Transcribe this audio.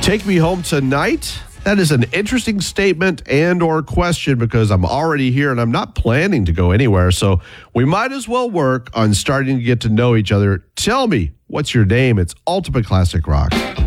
Take me home tonight? That is an interesting statement and or question because I'm already here and I'm not planning to go anywhere. So we might as well work on starting to get to know each other. Tell me, what's your name? It's Ultimate Classic Rock.